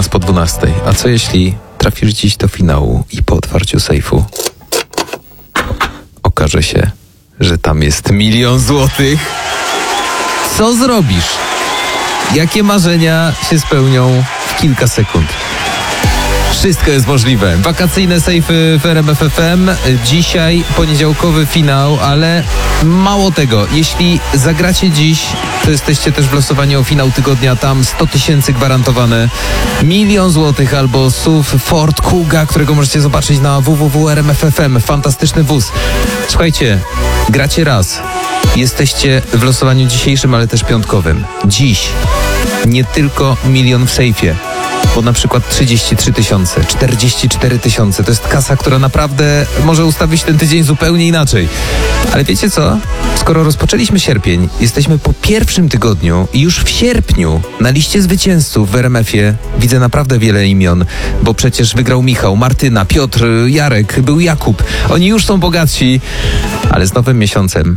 nas po 12. A co jeśli trafisz dziś do finału i po otwarciu sejfu okaże się, że tam jest 1 000 000 złotych? Co zrobisz? Jakie marzenia się spełnią w kilka sekund? Wszystko jest możliwe. Wakacyjne sejfy w RMF FM. Dzisiaj poniedziałkowy finał, ale mało tego. Jeśli zagracie dziś, to jesteście też w losowaniu o finał tygodnia. Tam 100 000 gwarantowane. 1 000 000 złotych albo SUV Ford Kuga, którego możecie zobaczyć na www.rmf.fm. Fantastyczny wóz. Słuchajcie, gracie raz. Jesteście w losowaniu dzisiejszym, ale też piątkowym. Dziś nie tylko 1 000 000 w sejfie, bo na przykład 33 000, 44 000 to jest kasa, która naprawdę może ustawić ten tydzień zupełnie inaczej. Ale wiecie co? Skoro rozpoczęliśmy sierpień, jesteśmy po pierwszym tygodniu i już w sierpniu na liście zwycięzców w RMF-ie widzę naprawdę wiele imion, bo przecież wygrał Michał, Martyna, Piotr, Jarek, był Jakub. Oni już są bogatsi, ale z nowym miesiącem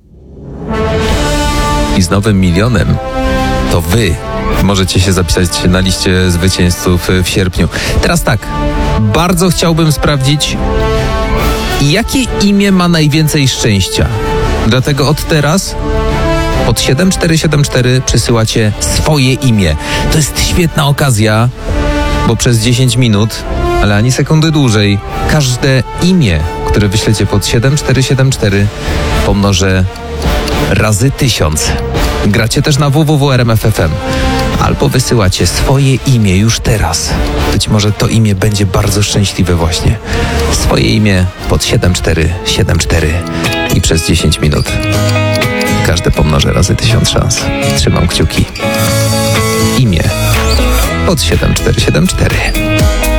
i z nowym milionem to wy możecie się zapisać na liście zwycięzców w sierpniu. Teraz tak, bardzo chciałbym sprawdzić, jakie imię ma najwięcej szczęścia. Dlatego od teraz pod 7474 przysyłacie swoje imię. To jest świetna okazja, bo przez 10 minut, ale ani sekundy dłużej, każde imię, które wyślecie pod 7474 pomnożę razy 1000. Gracie też na www.rmf.fm albo wysyłacie swoje imię już teraz. Być może to imię będzie bardzo szczęśliwe właśnie. Swoje imię pod 7474 i przez 10 minut. Każde pomnożę razy 1000 szans. Trzymam kciuki. Imię pod 7474.